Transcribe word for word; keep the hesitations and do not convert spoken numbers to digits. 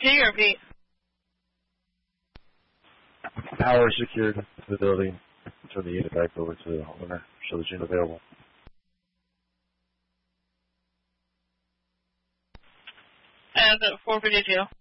Can you repeat? Power secured to the building. Turn the unit back over to the owner. Show the unit available. And at four fifty-two.